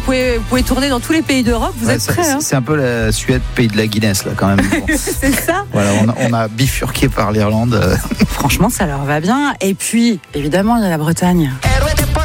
vous pouvez tourner dans tous les pays d'Europe, vous êtes prêts. C'est un peu la Suède, pays de la Guinness, là, quand même. Bon. C'est ça. Voilà, on a bifurqué par l'Irlande. Franchement, ça leur va bien. Et puis, évidemment, il y a la Bretagne.